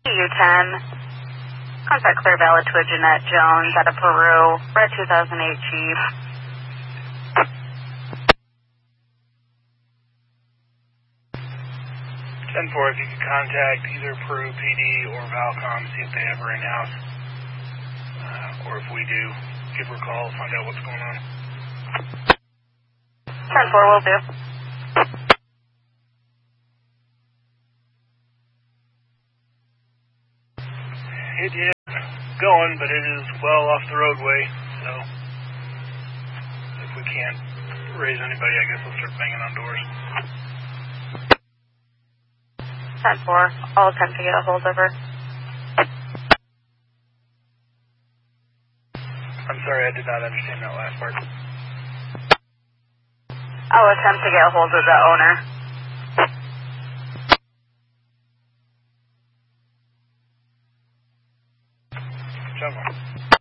U10. Contact Clear Valley to Jeanette Jones out of Peru. Red 2008 Chief. 10-4, if you could contact either Peru PD or Valcom, see if they have her in-house. Or if we do, give her a call, find out what's going on. 10-4 will do. It is going, but it is well off the roadway, so if we can't raise anybody, I guess we'll start banging on doors. 10-4, all attempt to get a hold of her. I'm sorry, I did not understand that last part. I'll attempt to get a hold of the owner. 10-4.